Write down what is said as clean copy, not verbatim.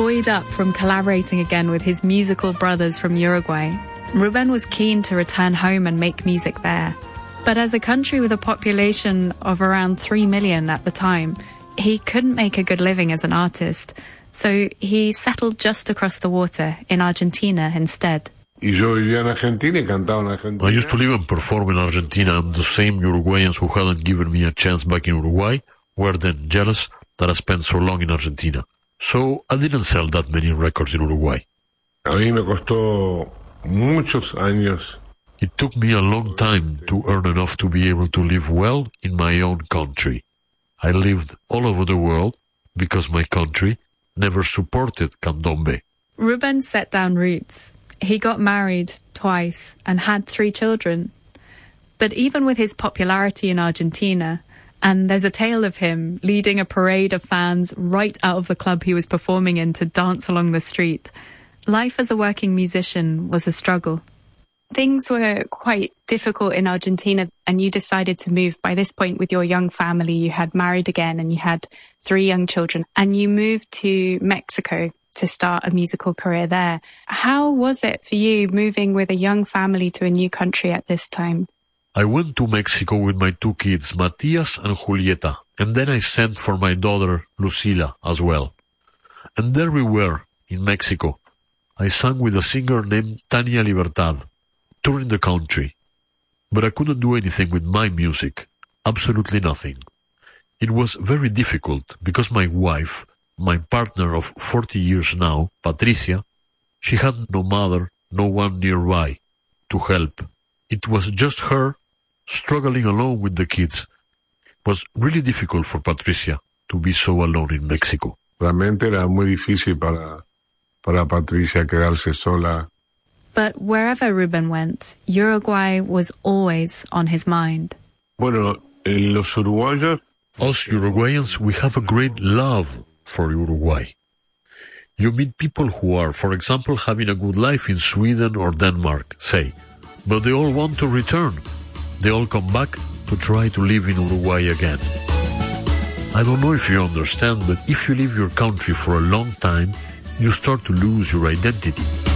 Buoyed up from collaborating again with his musical brothers from Uruguay, Rubén was keen to return home and make music there. But as a country with a population of around 3 million at the time, he couldn't make a good living as an artist, so he settled just across the water in Argentina instead. I used to live and perform in Argentina, and the same Uruguayans who hadn't given me a chance back in Uruguay were then jealous that I spent so long in Argentina. So I didn't sell that many records in Uruguay. It took me a long time to earn enough to be able to live well in my own country. I lived all over the world because my country never supported candombe. Rubén set down roots. He got married twice and had 3 children. But even with his popularity in Argentina, and there's a tale of him leading a parade of fans right out of the club he was performing in to dance along the street, life as a working musician was a struggle. Things were quite difficult in Argentina, and you decided to move. By this point, with your young family, you had married again and you had 3 young children, and you moved to Mexico to start a musical career there. How was it for you moving with a young family to a new country at this time? I went to Mexico with my 2 kids, Matias and Julieta, and then I sent for my daughter, Lucila, as well. And there we were, in Mexico. I sang with a singer named Tania Libertad, touring the country. But I couldn't do anything with my music, absolutely nothing. It was very difficult because my wife, my partner of 40 years now, Patricia, she had no mother, no one nearby to help. It was just her struggling alone with the kids. It was really difficult for Patricia to be so alone in Mexico. Realmente era muy difícil para Patricia quedarse sola. But wherever Rubén went, Uruguay was always on his mind. Bueno, los uruguayos... Us Uruguayans, we have a great love for Uruguay. You meet people who are, for example, having a good life in Sweden or Denmark, say, but they all want to return. They all come back to try to live in Uruguay again. I don't know if you understand, but if you leave your country for a long time, you start to lose your identity.